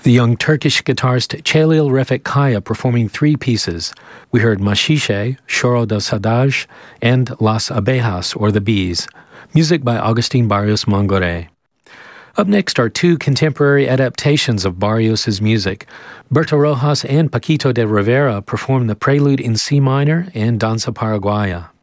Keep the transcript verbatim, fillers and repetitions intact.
the young Turkish guitarist Celil Refik Kaya performing three pieces. We heard Machiche, Choro del Sadaj, and Las Abejas, or the Bees. Music by Agustin Barrios Mangore. Up next are two contemporary adaptations of Barrios' music. Berto Rojas and Paquito de Rivera perform the Prelude in C minor and Danza Paraguaya.